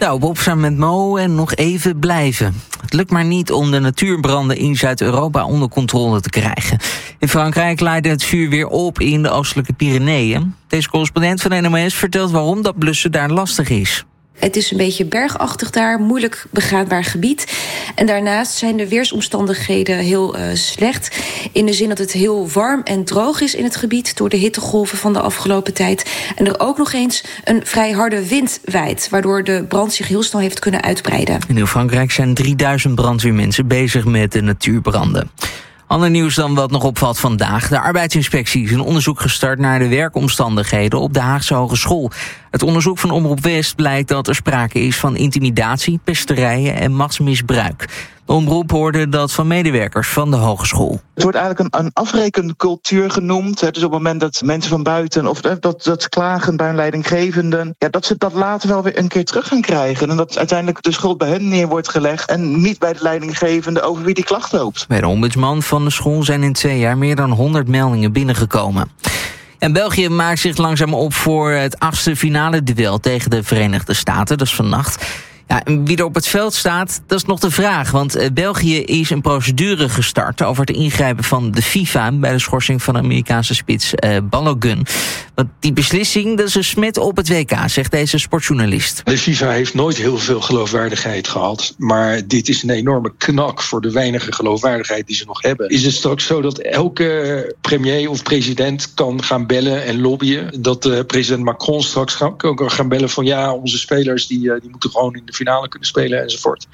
Nou, Bob samen met Mo en nog even blijven. Het lukt maar niet om de natuurbranden in Zuid-Europa onder controle te krijgen. In Frankrijk leidde het vuur weer op in de oostelijke Pyreneeën. Deze correspondent van NOS vertelt waarom dat blussen daar lastig is. Het is een beetje bergachtig daar, moeilijk begaanbaar gebied. En daarnaast zijn de weersomstandigheden heel slecht. In de zin dat het heel warm en droog is in het gebied door de hittegolven van de afgelopen tijd. En er ook nog eens een vrij harde wind waait, waardoor de brand zich heel snel heeft kunnen uitbreiden. In heel Frankrijk zijn 3000 brandweermensen bezig met de natuurbranden. Ander nieuws dan wat nog opvalt vandaag. De arbeidsinspectie is een onderzoek gestart naar de werkomstandigheden op de Haagse Hogeschool. Het onderzoek van Omroep West blijkt dat er sprake is van intimidatie, pesterijen en machtsmisbruik. De omroep hoorde dat van medewerkers van de hogeschool. Het wordt eigenlijk een afrekencultuur genoemd. Dus op het moment dat mensen van buiten of dat klagen bij een leidinggevende, dat ze dat later wel weer een keer terug gaan krijgen. En dat uiteindelijk de schuld bij hen neer wordt gelegd en niet bij de leidinggevende over wie die klacht loopt. Bij de ombudsman van de school zijn in 2 jaar meer dan 100 meldingen binnengekomen. En België maakt zich langzaam op voor het 8e finale duel tegen de Verenigde Staten. Dat is vannacht. Ja, en wie er op het veld staat, dat is nog de vraag. Want België is een procedure gestart over het ingrijpen van de FIFA bij de schorsing van de Amerikaanse spits Balogun. Want die beslissing, dat is een smet op het WK, zegt deze sportjournalist. De FIFA heeft nooit heel veel geloofwaardigheid gehad. Maar dit is een enorme knak voor de weinige geloofwaardigheid die ze nog hebben. Is het straks zo dat elke premier of president kan gaan bellen en lobbyen? Dat president Macron straks kan gaan bellen van ja, onze spelers die moeten gewoon in de finale kunnen spelen enzovoort.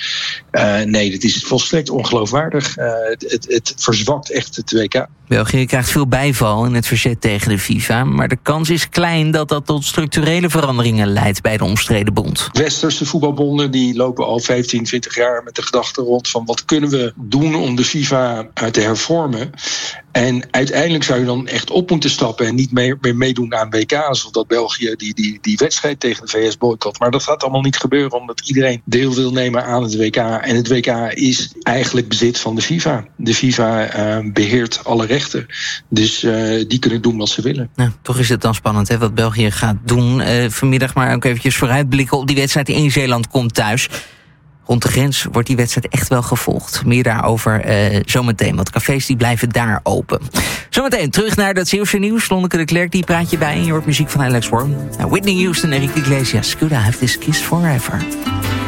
Nee, dit is volstrekt ongeloofwaardig. Het verzwakt echt het WK. België krijgt veel bijval in het verzet tegen de FIFA, maar de kans is klein dat dat tot structurele veranderingen leidt bij de omstreden bond. Westerse voetbalbonden die lopen al 15, 20 jaar met de gedachte rond van wat kunnen we doen om de FIFA te hervormen. En uiteindelijk zou je dan echt op moeten stappen en niet meer meedoen aan WK's. Of dat België die wedstrijd tegen de VS boycott. Maar dat gaat allemaal niet gebeuren omdat iedereen deel wil nemen aan het WK. En het WK is eigenlijk bezit van de FIFA. De FIFA beheert alle rechten. Dus die kunnen doen wat ze willen. Nou, toch is het dan spannend hè, wat België gaat doen. Vanmiddag maar ook eventjes vooruitblikken op die wedstrijd die in Zeeland komt thuis. Rond de grens wordt die wedstrijd echt wel gevolgd. Meer daarover zometeen, want cafés die blijven daar open. Zometeen terug naar dat Zeeuwse nieuws. Lonneke de Klerk, die praat je bij en je hoort muziek van Alex Warren. Whitney Houston en Enrique Iglesias. Could I have this kiss forever?